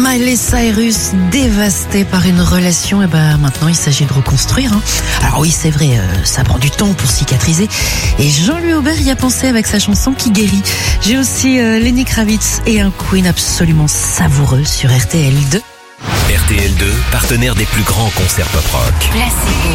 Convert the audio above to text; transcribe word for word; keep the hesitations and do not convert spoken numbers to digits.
Miley Cyrus, dévasté par une relation, et ben maintenant il s'agit de reconstruire. Hein. Alors oui, c'est vrai, euh, ça prend du temps pour cicatriser. Et Jean-Louis Aubert y a pensé avec sa chanson qui guérit. J'ai aussi euh, Lenny Kravitz et un Queen absolument savoureux sur R T L deux. R T L deux, partenaire des plus grands concerts pop rock. Classique.